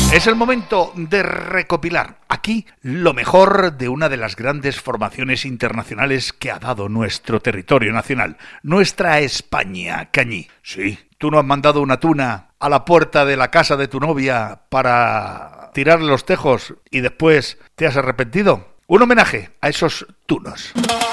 Es el momento de recopilar aquí lo mejor de una de las grandes formaciones internacionales que ha dado nuestro territorio nacional, nuestra España cañí. Sí, tú no has mandado una tuna a la puerta de la casa de tu novia para tirarle los tejos y después te has arrepentido. Un homenaje a esos tunos.